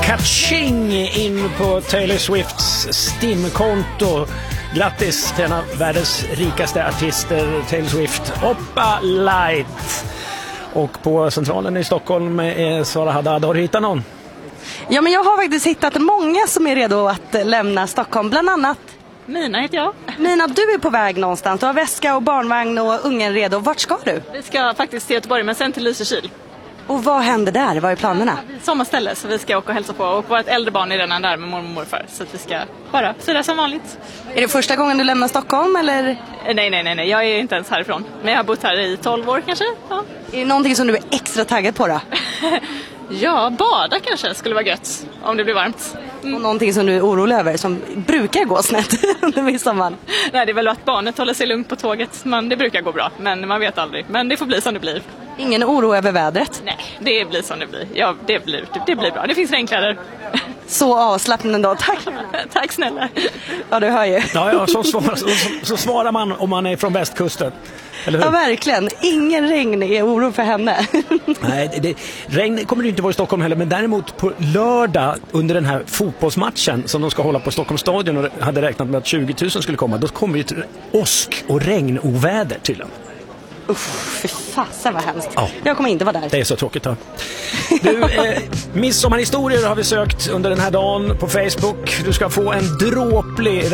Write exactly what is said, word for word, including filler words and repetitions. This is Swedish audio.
Kaching in på Taylor Swifts Stim-konto. Grattis till en av världens rikaste artister, Taylor Swift. Hoppa light. Och på Centralen i Stockholm är Sara Haddad. Har du hittat någon? Ja, men jag har faktiskt hittat många som är redo att lämna Stockholm. Bland annat Mina heter jag. Mina, du är på väg någonstans. Du har väska och barnvagn och ungen redo. Vart ska du? Vi ska faktiskt till Göteborg, men sen till Lysekil. Och vad händer där? Vad är planerna? Sommarställe, så vi ska åka och hälsa på. Och vårt äldre barn är redan där med mormor och morfar. Så att vi ska bara fira som vanligt. Är det första gången du lämnar Stockholm eller? Nej, nej, nej, nej. Jag är inte ens härifrån. Men jag har bott här i tolv år kanske. Ja. Är det någonting som du är extra taggad på då? Ja, bada kanske skulle vara gött om det blir varmt. Mm. Och någonting som du är orolig över som brukar gå snett under midsommar? Nej, det är väl att barnet håller sig lugnt på tåget. Men det brukar gå bra, men man vet aldrig. Men det får bli som det blir. Ingen oro över vädret? Nej, det blir som det blir. Ja, det blir, det blir bra. Det finns regnkläder. Så avslappnande då. Tack. Tack snälla. Ja, du hör ju. Ja, ja så, svarar, så, så svarar man om man är från västkusten. Eller hur? Ja, verkligen. Ingen regn är oro för henne. Nej, det, regn kommer det inte vara i Stockholm heller, men däremot på lördag under den här fotbollsmatchen som de ska hålla på Stockholms stadion och hade räknat med att tjugo tusen skulle komma, då kommer det ett åsk- och regnoväder till dem. Uff, för fasen vad hemskt. Ja. Jag kommer inte vara där. Det är så tråkigt då. Du, eh, midsommarhistorier har vi sökt under den här dagen på Facebook. Du ska få en dråplig